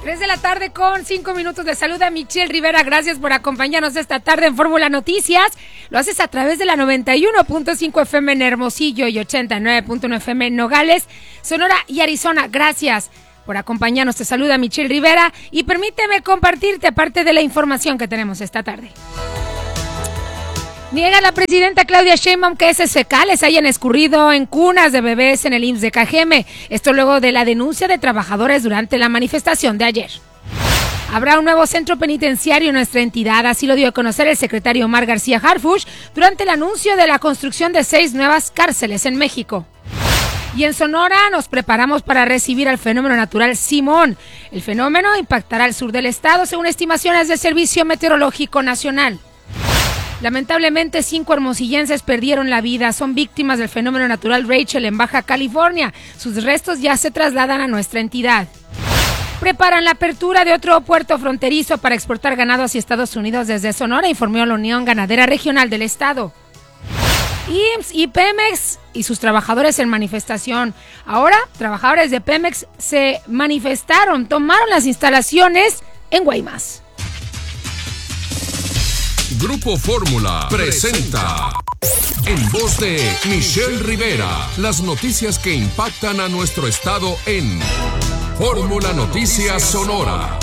3 de la tarde con 5 minutos. De salud a Michelle Rivera. Gracias por acompañarnos esta tarde en Fórmula Noticias. Lo haces a través de la 91.5 FM en Hermosillo y 89.1 FM en Nogales, Sonora y Arizona. Gracias por acompañarnos. Te saluda Michelle Rivera y permíteme compartirte parte de la información que tenemos esta tarde. Niega la presidenta Claudia Sheinbaum que heces fecales hayan escurrido en cunas de bebés en el IMSS de Cajeme. Esto luego de la denuncia de trabajadores durante la manifestación de ayer. Habrá un nuevo centro penitenciario en nuestra entidad, así lo dio a conocer el secretario Omar García Harfuch durante el anuncio de la construcción de 6 nuevas cárceles en México. Y en Sonora nos preparamos para recibir al fenómeno natural Simón. El fenómeno impactará al sur del estado según estimaciones del Servicio Meteorológico Nacional. Lamentablemente, 5 hermosillenses perdieron la vida. Son víctimas del fenómeno natural Rachel en Baja California. Sus restos ya se trasladan a nuestra entidad. Preparan la apertura de otro puerto fronterizo para exportar ganado hacia Estados Unidos desde Sonora, informó la Unión Ganadera Regional del Estado. IMSS y Pemex y sus trabajadores en manifestación. Ahora, trabajadores de Pemex se manifestaron, tomaron las instalaciones en Guaymas. Grupo Fórmula presenta, en voz de Michelle Rivera, las noticias que impactan a nuestro estado en Fórmula Noticias Sonora.